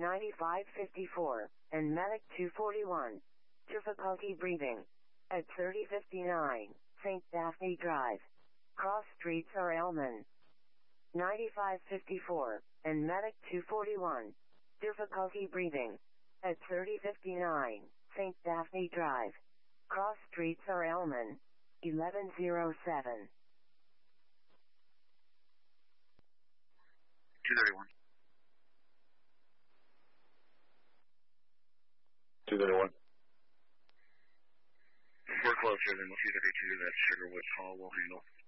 9554, and Medic 241. Difficulty breathing. At 3059, St. Daphne Drive. Cross streets are Elman. 9554, and Medic 241. Difficulty breathing. At 3059, St. Daphne Drive. Cross streets are Elman. 1107. 231. 231. We're closer than 232. That's Sugarwood Hall. We'll handle.